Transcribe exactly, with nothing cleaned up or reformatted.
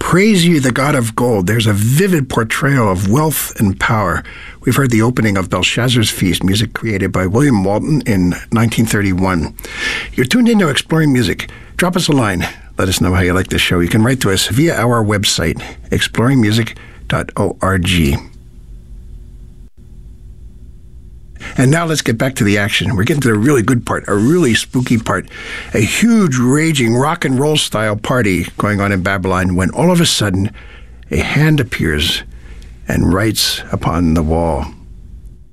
Praise You, the God of Gold. There's a vivid portrayal of wealth and power. We've heard the opening of Belshazzar's Feast, music created by William Walton in nineteen thirty-one. You're tuned into Exploring Music. Drop us a line. Let us know how you like the show. You can write to us via our website, exploring music dot org. And now let's get back to the action. We're getting to the really good part, a really spooky part. A huge, raging rock and roll style party going on in Babylon when all of a sudden a hand appears and writes upon the wall.